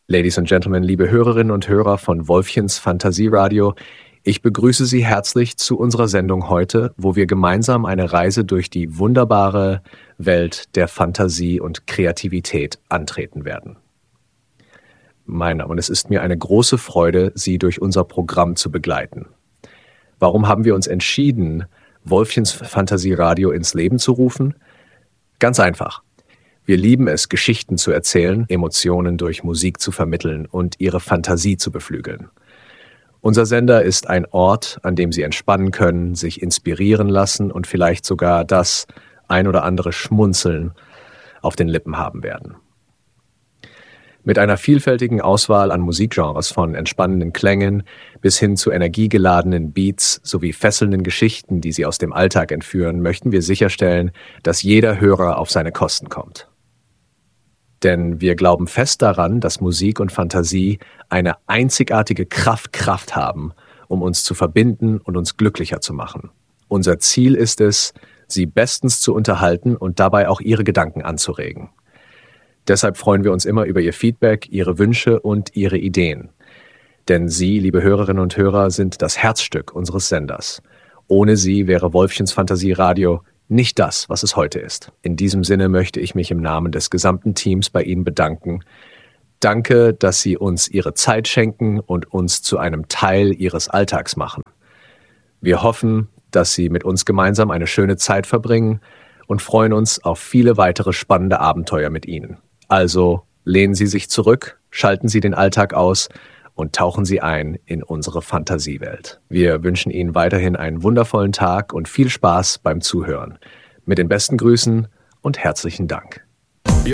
Ladies and Gentlemen, liebe Hörerinnen und Hörer von Wolfchens Fantasieradio, ich begrüße Sie herzlich zu unserer Sendung heute, wo wir gemeinsam eine Reise durch die wunderbare Welt der Fantasie und Kreativität antreten werden. Und es ist mir eine große Freude, Sie durch unser Programm zu begleiten. Warum haben wir uns entschieden, Wolfchens Fantasieradio ins Leben zu rufen? Ganz einfach. Wir lieben es, Geschichten zu erzählen, Emotionen durch Musik zu vermitteln und Ihre Fantasie zu beflügeln. Unser Sender ist ein Ort, an dem Sie entspannen können, sich inspirieren lassen und vielleicht sogar das ein oder andere Schmunzeln auf den Lippen haben werden. Mit einer vielfältigen Auswahl an Musikgenres von entspannenden Klängen bis hin zu energiegeladenen Beats sowie fesselnden Geschichten, die Sie aus dem Alltag entführen, möchten wir sicherstellen, dass jeder Hörer auf seine Kosten kommt. Denn wir glauben fest daran, dass Musik und Fantasie eine einzigartige Kraft haben, um uns zu verbinden und uns glücklicher zu machen. Unser Ziel ist es, Sie bestens zu unterhalten und dabei auch Ihre Gedanken anzuregen. Deshalb freuen wir uns immer über Ihr Feedback, Ihre Wünsche und Ihre Ideen. Denn Sie, liebe Hörerinnen und Hörer, sind das Herzstück unseres Senders. Ohne Sie wäre Wolfchens Fantasieradio nicht das, was es heute ist. In diesem Sinne möchte ich mich im Namen des gesamten Teams bei Ihnen bedanken. Danke, dass Sie uns Ihre Zeit schenken und uns zu einem Teil Ihres Alltags machen. Wir hoffen, dass Sie mit uns gemeinsam eine schöne Zeit verbringen und freuen uns auf viele weitere spannende Abenteuer mit Ihnen. Also lehnen Sie sich zurück, schalten Sie den Alltag aus und tauchen Sie ein in unsere Fantasiewelt. Wir wünschen Ihnen weiterhin einen wundervollen Tag und viel Spaß beim Zuhören. Mit den besten Grüßen und herzlichen Dank.